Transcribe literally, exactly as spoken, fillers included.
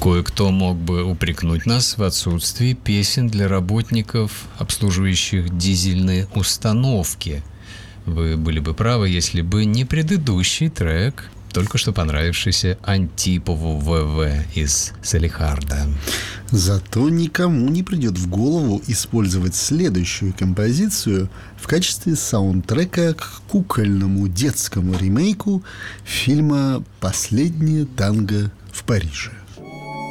Кое-кто мог бы упрекнуть нас в отсутствии песен для работников, обслуживающих дизельные установки. Вы были бы правы, если бы не предыдущий трек, только что понравившийся Антипову ВВ из Салехарда. Зато никому не придет в голову использовать следующую композицию в качестве саундтрека к кукольному детскому ремейку фильма «Последнее танго в Париже».